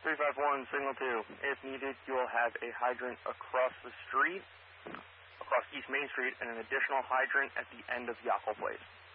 351, signal 2. If needed, you will have a hydrant across the street, across East Main Street, and an additional hydrant at the end of Yackel Place.